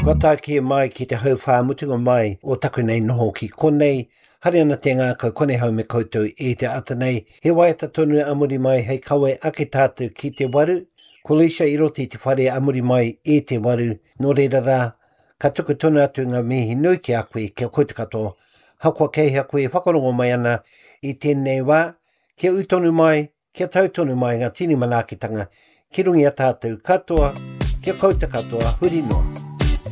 Watakia mai ki te hau whāmutunga mai o taku nei noho ki konei. Hari ana te ngākau konei hau me koutou i te ata nei. He waiata tonu amuri mai hei kawe ake tātou ki te waru. Ko Leisha i roti te whare amuri mai i te waru. Nō reira rā, ka tuku tonu atu ngā mihi nui ki a koe kia koutu katoa. Hakua kei hea koe whakarongo mai ana i tēnei wā. Kia utonu mai, kia tautonu mai ngā tini manakitanga. Ki rungi a tātou katoa, kia koutu katoa, huri noa.